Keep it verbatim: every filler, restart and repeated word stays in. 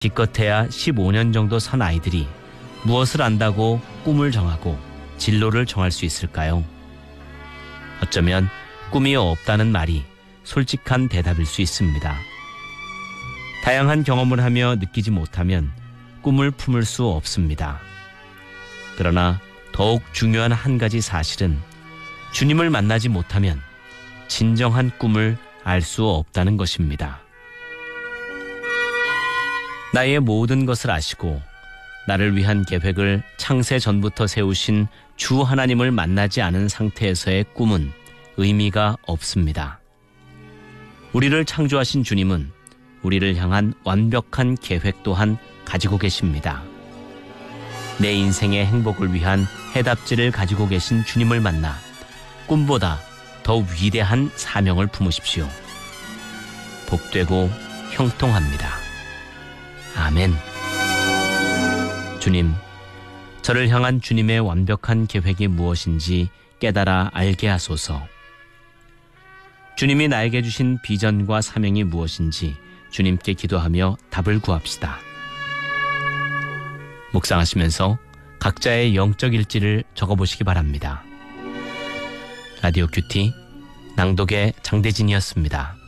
기껏해야 십오 년 정도 산 아이들이 무엇을 안다고 꿈을 정하고 진로를 정할 수 있을까요? 어쩌면 꿈이 없다는 말이 솔직한 대답일 수 있습니다. 다양한 경험을 하며 느끼지 못하면 꿈을 품을 수 없습니다. 그러나 더욱 중요한 한 가지 사실은 주님을 만나지 못하면 진정한 꿈을 알 수 없다는 것입니다. 나의 모든 것을 아시고 나를 위한 계획을 창세 전부터 세우신 주 하나님을 만나지 않은 상태에서의 꿈은 의미가 없습니다. 우리를 창조하신 주님은 우리를 향한 완벽한 계획 또한 가지고 계십니다. 내 인생의 행복을 위한 해답지를 가지고 계신 주님을 만나 꿈보다 더 위대한 사명을 품으십시오. 복되고 형통합니다. 아멘. 주님, 저를 향한 주님의 완벽한 계획이 무엇인지 깨달아 알게 하소서. 주님이 나에게 주신 비전과 사명이 무엇인지 주님께 기도하며 답을 구합시다. 묵상하시면서 각자의 영적 일지를 적어보시기 바랍니다. 라디오 큐티 낭독의 장대진이었습니다.